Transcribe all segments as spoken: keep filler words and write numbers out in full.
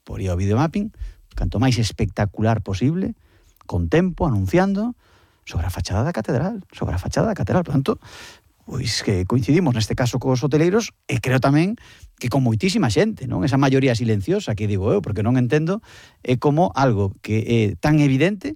poría o videomapping, canto máis espectacular posible, con tempo, anunciando, sobre a fachada da catedral, sobre a fachada da catedral. Por tanto, pois que coincidimos neste caso cos hoteleiros e creo tamén que con moitísima xente, non? Esa maioría silenciosa que digo eu, porque non entendo é como algo que é tan evidente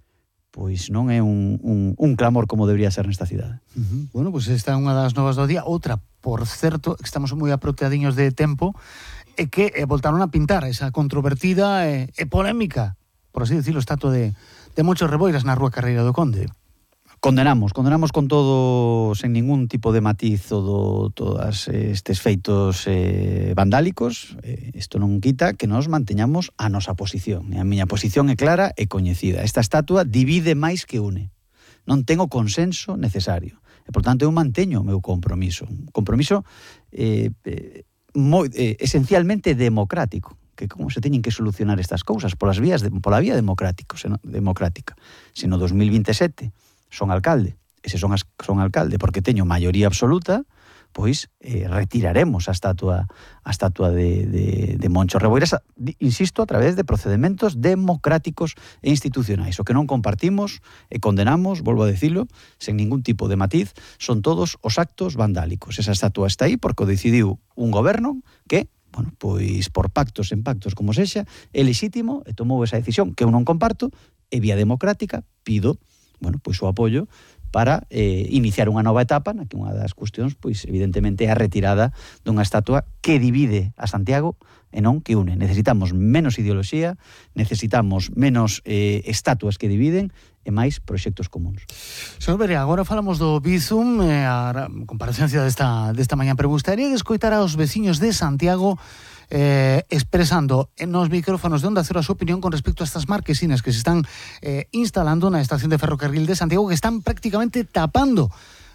pois non é un, un, un clamor como debería ser nesta cidade. Uh-huh. Bueno, pois pues esta é unha das novas do día. Outra, por certo, que estamos moi aproteadiños de tempo, é que eh, voltaron a pintar esa controvertida e eh, polémica, por así decirlo, estatua de, de Moncho Reboiras na Rúa Carreira do Conde. Condenamos, condenamos con todo, sen ningún tipo de matiz todo, todas estes feitos eh, vandálicos. Eh, isto non quita que nos manteñamos a nosa posición. E a miña posición é clara e coñecida. Esta estatua divide máis que une. Non ten o consenso necesario. E, por tanto, eu manteño o meu compromiso. Un compromiso eh, eh, moi, eh, esencialmente democrático, que como se teñen que solucionar estas cousas polas vías de, pola vía democrático, se no, democrática. Se no dos mil vinte e sete son alcalde, e se son, as, son alcalde porque teño maioría absoluta, pois eh, retiraremos a estatua a estatua de, de, de Moncho Reboiras, insisto, a través de procedementos democráticos e institucionais. O que non compartimos e condenamos, volvo a dicilo, sen ningún tipo de matiz, son todos os actos vandálicos. Esa estatua está aí porque o decidiu un goberno que, bueno, pois por pactos en pactos como sexa, é lexítimo e tomou esa decisión que eu non comparto e vía democrática pido, bueno, pois o apoio para eh, iniciar unha nova etapa na que unha das cuestións, pois evidentemente é a retirada dunha estatua que divide a Santiago e non que une. Necesitamos menos ideoloxía, necesitamos menos eh, estatuas que dividen e máis proxectos comuns. Señor Verea, agora falamos do Bizum, eh, a comparecencia desta, desta mañá, pero gustaría de escoitar aos veciños de Santiago Eh, expresando nos micrófonos de Onda Cero a súa opinión con respecto a estas marquesinas que se están eh, instalando na estación de ferrocarril de Santiago, que están prácticamente tapando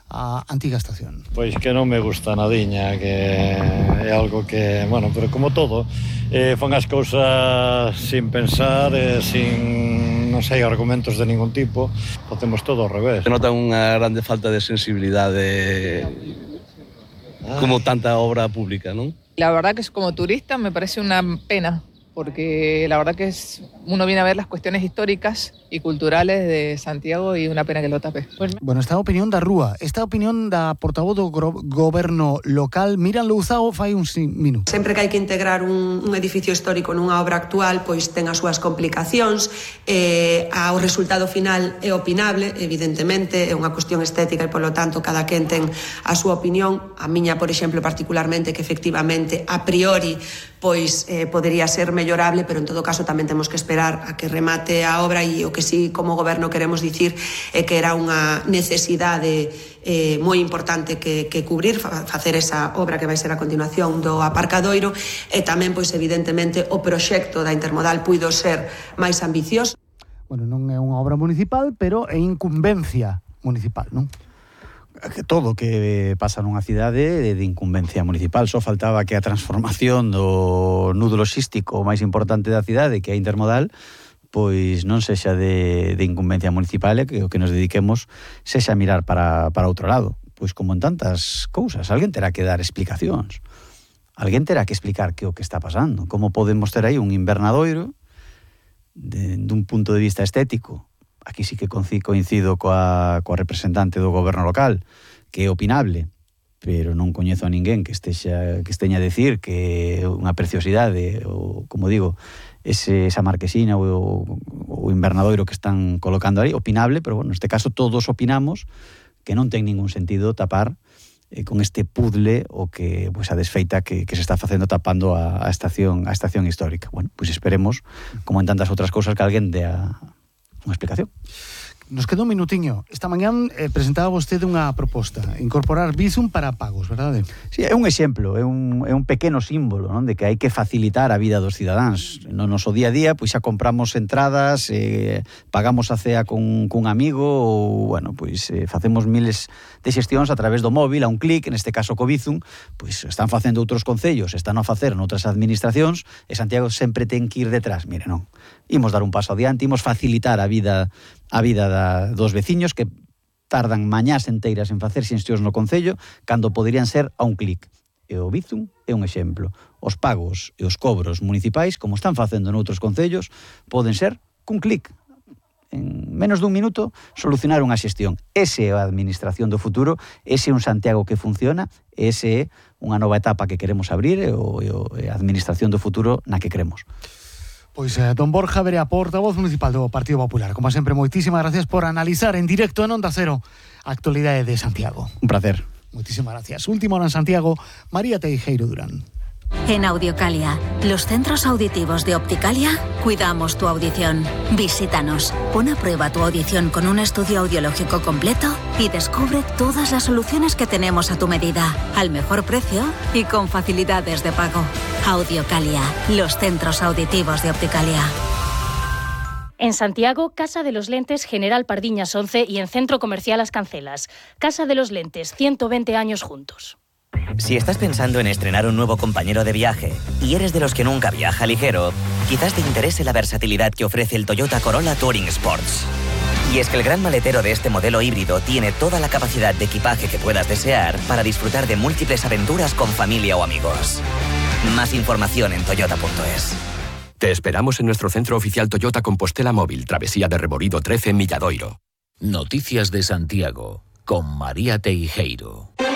a antiga estación. Pois que non me gusta nadiña, que é algo que, bueno, pero como todo, eh, fan as cousas sin pensar, eh, sin, non sei, argumentos de ningún tipo, facemos todo ao revés. Se nota unha grande falta de sensibilidade, como tanta obra pública, non? La verdad que es, como turista me parece una pena, porque la verdad que es, uno viene a ver las cuestiones históricas y culturales de Santiago y una pena que lo tape. Pues... Bueno, esta opinión da Rúa, esta opinión da portavoz do goberno local, Miran Louzao, fai un minuto. Sempre que hai que integrar un, un edificio histórico nunha obra actual, pois ten as súas complicacións, eh, o resultado final é opinable, evidentemente, é unha cuestión estética e, polo tanto, cada quen ten a súa opinión. A miña, por exemplo, particularmente, que efectivamente, a priori, pois eh, podería ser mellorable, pero en todo caso tamén temos que esperar a que remate a obra, e o que sí como goberno queremos dicir é que era unha necesidade eh, moi importante que, que cubrir, facer esa obra que vai ser a continuación do aparcadoiro, e tamén, pois evidentemente, o proxecto da intermodal puido ser máis ambicioso. Bueno, non é unha obra municipal, pero é incumbencia municipal, non? Que todo que pasa nunha cidade de incumbencia municipal. Só faltaba que a transformación do nudo logístico máis importante da cidade, que é a intermodal, pois non sexa de, de incumbencia municipal, e que o que nos dediquemos sexa a mirar para, para outro lado. Pois como en tantas cousas, alguén terá que dar explicacións. Alguén terá que explicar que o que está pasando. Como podemos ter aí un invernadoiro de, dun punto de vista estético. Aquí sí que coincido coa, coa representante do goberno local, que é opinable, pero non coñezo a ninguén que estexa, que esteña a decir que é unha preciosidade, ou, como digo, ese, esa marquesina ou o invernadoiro que están colocando aí, opinable, pero bueno, neste caso todos opinamos que non ten ningún sentido tapar eh, con este puzzle o que pues, a desfeita que, que se está facendo tapando a, a estación a estación histórica. Bueno, pois pues esperemos, como en tantas outras cousas, que alguén dea unha explicación. Nos quedou un minutiño. Esta mañán eh, presentaba vostede unha proposta, incorporar Bizum para pagos, verdade? Sí, é un exemplo, é un, é un pequeno símbolo, non, de que hai que facilitar a vida dos cidadáns. No noso día a día, pois xa compramos entradas, eh, pagamos a cea con, cun amigo, ou, bueno, pois eh, facemos miles de xestións a través do móvil, a un clic, neste caso co Bizum, pois están facendo outros concellos, están a facer noutras administracións, e Santiago sempre ten que ir detrás. Mire, non, imos dar un paso adiante, imos facilitar a vida a vida da, dos veciños que tardan mañás enteiras en facer xestións no concello cando poderían ser a un clic. E o Bizum é un exemplo. Os pagos e os cobros municipais, como están facendo noutros concellos, poden ser cun clic. En menos dun minuto solucionar unha xestión. Ese é a administración do futuro, ese é un Santiago que funciona, ese é unha nova etapa que queremos abrir e a administración do futuro na que queremos. Pois eh, don Borja Verea, portavoz municipal do Partido Popular. Como sempre, moitísimas gracias por analizar en directo en Onda Cero a actualidade de Santiago. Un placer. Moitísimas gracias. Última hora en Santiago, María Teijeiro Durán. En Audiocalia, los centros auditivos de Opticalia, cuidamos tu audición. Visítanos, pon a prueba tu audición con un estudio audiológico completo y descubre todas las soluciones que tenemos a tu medida, al mejor precio y con facilidades de pago. Audiocalia, los centros auditivos de Opticalia. En Santiago, Casa de los Lentes General Pardiñas once y en Centro Comercial Las Cancelas. Casa de los Lentes, ciento veinte años juntos. Si estás pensando en estrenar un nuevo compañero de viaje y eres de los que nunca viaja ligero, quizás te interese la versatilidad que ofrece el Toyota Corolla Touring Sports. Y es que el gran maletero de este modelo híbrido tiene toda la capacidad de equipaje que puedas desear para disfrutar de múltiples aventuras con familia o amigos. Más información en toyota punto es. Te esperamos en nuestro centro oficial Toyota Compostela Móvil, Travesía de Reborido trece en Milladoiro. Noticias de Santiago, con María Teijeiro.